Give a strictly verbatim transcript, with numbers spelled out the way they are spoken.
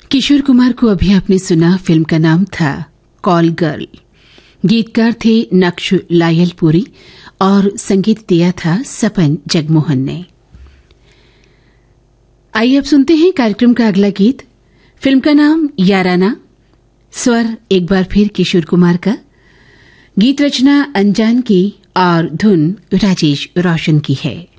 किशोर कुमार को अभी आपने सुना। फिल्म का नाम था कॉल गर्ल। गीतकार थे नक्श लायलपुरी और संगीत दिया था सपन जगमोहन ने। आइए अब सुनते हैं कार्यक्रम का अगला गीत। फिल्म का नाम याराना। स्वर एक बार फिर किशोर कुमार का। गीत रचना अनजान की और धुन राजेश रोशन की है।